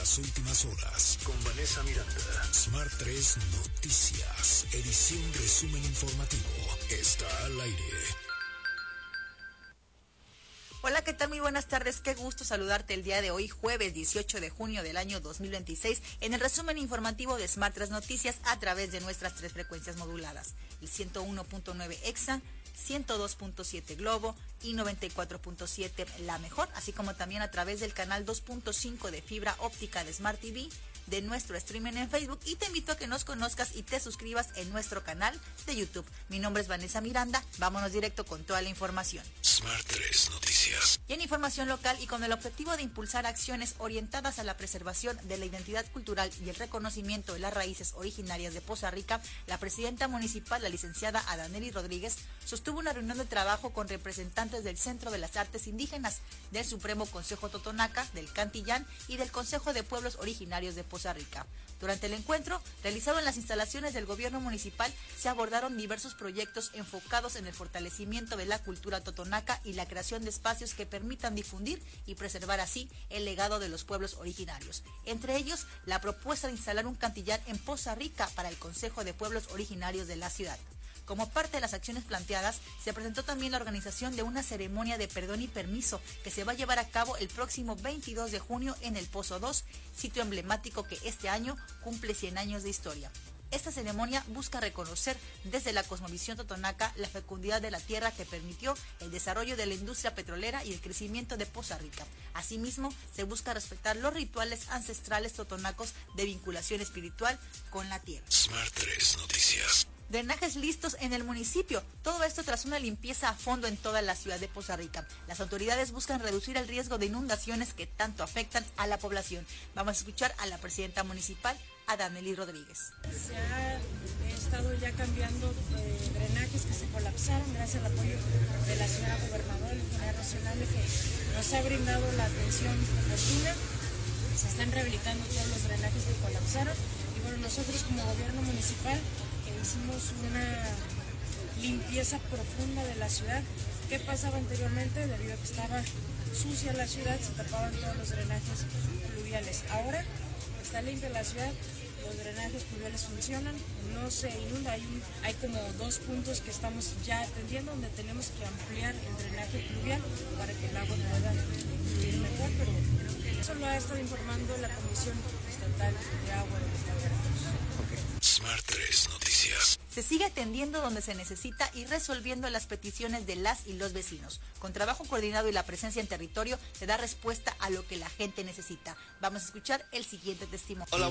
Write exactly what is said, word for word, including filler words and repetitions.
las últimas horas con Vanessa Miranda. Smart tres Noticias, edición resumen informativo, está al aire. Hola, ¿qué tal? Muy buenas tardes, qué gusto saludarte el día de hoy, jueves dieciocho de junio del año dos mil veintiséis, en el resumen informativo de Smart tres Noticias a través de nuestras tres frecuencias moduladas, el ciento uno punto nueve Exa, ciento dos punto siete Globo y noventa y cuatro punto siete La Mejor, así como también a través del canal dos punto cinco de fibra óptica de Smart T V, de nuestro streaming en Facebook, y te invito a que nos conozcas y te suscribas en nuestro canal de YouTube. Mi nombre es Vanessa Miranda, vámonos directo con toda la información. Smart tres Noticias. Y en información local, y con el objetivo de impulsar acciones orientadas a la preservación de la identidad cultural y el reconocimiento de las raíces originarias de Poza Rica, la presidenta municipal, la licenciada Adanely Rodríguez, sostuvo una reunión de trabajo con representantes del Centro de las Artes Indígenas, del Supremo Consejo Totonaca, del Cantillán y del Consejo de Pueblos Originarios de Poza Rica. Durante el encuentro, realizado en las instalaciones del gobierno municipal, se abordaron diversos proyectos enfocados en el fortalecimiento de la cultura totonaca y la creación de espacios que permitan difundir y preservar así el legado de los pueblos originarios. Entre ellos, la propuesta de instalar un cantillán en Poza Rica para el Consejo de Pueblos Originarios de la ciudad. Como parte de las acciones planteadas, se presentó también la organización de una ceremonia de perdón y permiso que se va a llevar a cabo el próximo veintidós de junio en el Pozo dos, sitio emblemático que este año cumple cien años de historia. Esta ceremonia busca reconocer desde la cosmovisión totonaca la fecundidad de la tierra que permitió el desarrollo de la industria petrolera y el crecimiento de Poza Rica. Asimismo, se busca respetar los rituales ancestrales totonacos de vinculación espiritual con la tierra. Smart tres Noticias. Drenajes listos en el municipio. Todo esto tras una limpieza a fondo en toda la ciudad de Poza Rica. Las autoridades buscan reducir el riesgo de inundaciones que tanto afectan a la población. Vamos a escuchar a la presidenta municipal, Adanely Rodríguez. Se ha estado ya cambiando eh, drenajes que se colapsaron gracias al apoyo de la señora gobernadora, el ingeniero nacional, que nos ha brindado la atención oportuna. Se están rehabilitando todos los drenajes que colapsaron y bueno, nosotros como gobierno municipal hicimos una limpieza profunda de la ciudad. ¿Qué pasaba anteriormente? Debido a que estaba sucia la ciudad, se tapaban todos los drenajes pluviales. Ahora está limpia la ciudad, los drenajes pluviales funcionan, no se inunda. Hay, un, hay como dos puntos que estamos ya atendiendo donde tenemos que ampliar el drenaje pluvial para que el agua pueda fluir mejor, pero eso lo ha estado informando la Comisión Estatal de Agua del Estado de Veracruz. Smart tres Noticias. Se sigue atendiendo donde se necesita y resolviendo las peticiones de las y los vecinos. Con trabajo coordinado y la presencia en territorio, se da respuesta a lo que la gente necesita. Vamos a escuchar el siguiente testimonio. Hola.